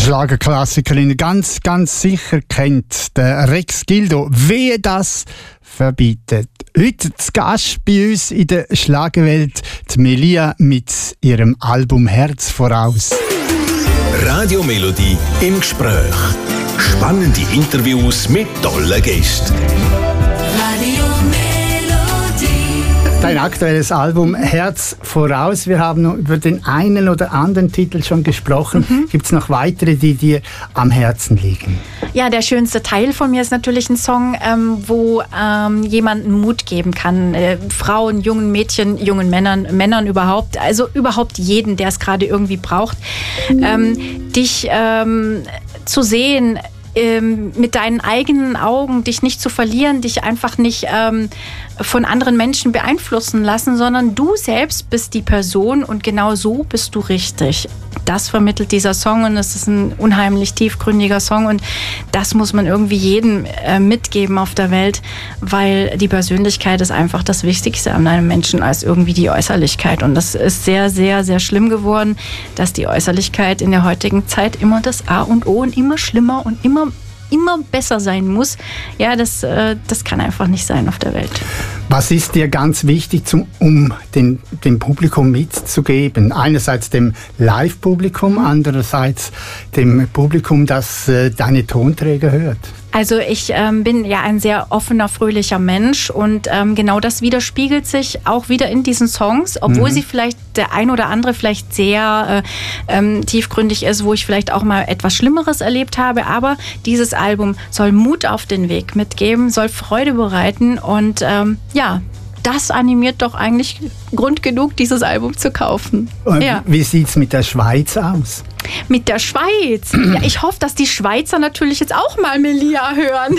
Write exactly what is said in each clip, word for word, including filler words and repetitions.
Schlagerklassikerin ganz, ganz sicher kennt, der Rex Gildo. Wehe das verbietet. Heute zu Gast bei uns in der Schlagerwelt die Melia mit ihrem Album Herz voraus. Radio Melodie im Gespräch. Spannende Interviews mit tollen Gästen. Radio Melodie. Dein aktuelles Album Herz voraus. Wir haben noch über den einen oder anderen Titel schon gesprochen. Mhm. Gibt es noch weitere, die dir am Herzen liegen? Ja, der schönste Teil von mir ist natürlich ein Song, ähm, wo ähm, jemandem Mut geben kann. Äh, Frauen, jungen Mädchen, jungen Männern, Männern überhaupt. Also überhaupt jeden, der es gerade irgendwie braucht. Mhm. Ähm, dich ähm, zu sehen, ähm, mit deinen eigenen Augen, dich nicht zu verlieren, dich einfach nicht ähm, von anderen Menschen beeinflussen lassen, sondern du selbst bist die Person und genau so bist du richtig. Das vermittelt dieser Song und es ist ein unheimlich tiefgründiger Song und das muss man irgendwie jedem äh, mitgeben auf der Welt, weil die Persönlichkeit ist einfach das Wichtigste an einem Menschen als irgendwie die Äußerlichkeit und das ist sehr, sehr, sehr schlimm geworden, dass die Äußerlichkeit in der heutigen Zeit immer das A und O und immer schlimmer und immer immer besser sein muss. Ja, das, äh, das kann einfach nicht sein auf der Welt. Was ist dir ganz wichtig, zum, um den, dem Publikum mitzugeben? Einerseits dem Live-Publikum, andererseits dem Publikum, das äh, deine Tonträger hört. Also ich ähm, bin ja ein sehr offener, fröhlicher Mensch und ähm, genau das widerspiegelt sich auch wieder in diesen Songs, obwohl mhm. sie vielleicht der ein oder andere vielleicht sehr äh, ähm, tiefgründig ist, wo ich vielleicht auch mal etwas Schlimmeres erlebt habe, aber dieses Album soll Mut auf den Weg mitgeben, soll Freude bereiten und ähm, ja, das animiert doch eigentlich Grund genug, dieses Album zu kaufen. Und ja. Wie sieht es mit der Schweiz aus? Mit der Schweiz? Ja, ich hoffe, dass die Schweizer natürlich jetzt auch mal Melia hören.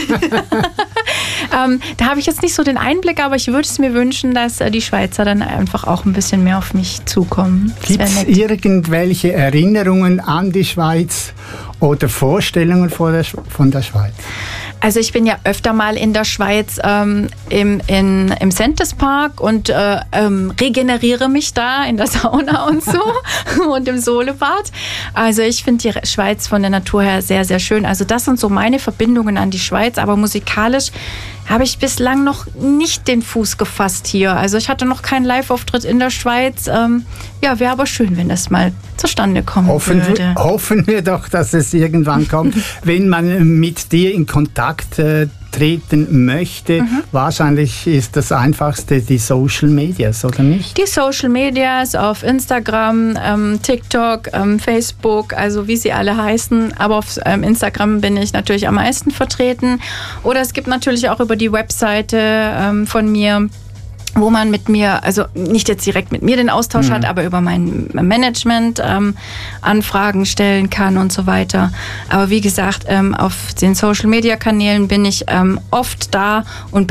ähm, da habe ich jetzt nicht so den Einblick, aber ich würde es mir wünschen, dass äh, die Schweizer dann einfach auch ein bisschen mehr auf mich zukommen. Gibt es irgendwelche Erinnerungen an die Schweiz oder Vorstellungen von der, von der Schweiz? Also ich bin ja öfter mal in der Schweiz ähm, im, in, im Centes Park und äh, ähm, regeneriere mich da in der Sauna und so und im Solebad. Also ich finde die Schweiz von der Natur her sehr, sehr schön. Also das sind so meine Verbindungen an die Schweiz, aber musikalisch habe ich bislang noch nicht den Fuß gefasst hier. Also ich hatte noch keinen Live-Auftritt in der Schweiz. Ähm, ja, wäre aber schön, wenn das mal zustande kommen hoffen würde. Wir, hoffen wir doch, dass es irgendwann kommt. Wenn man mit dir in Kontakt äh, treten möchte, mhm. wahrscheinlich ist das Einfachste die Social Medias, oder nicht? Die Social Medias auf Instagram, ähm, TikTok, ähm, Facebook, also wie sie alle heißen. Aber auf ähm, Instagram bin ich natürlich am meisten vertreten. Oder es gibt natürlich auch über die Webseite ähm, von mir, wo man mit mir, also nicht jetzt direkt mit mir den Austausch mhm. hat, aber über mein Management ähm, Anfragen stellen kann und so weiter. Aber wie gesagt, ähm, auf den Social-Media-Kanälen bin ich ähm, oft da und